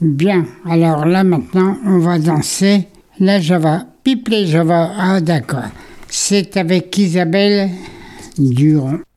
Bien, alors là maintenant, on va danser la Java. Pipe les Java, ah d'accord. C'est avec Isabelle Durand.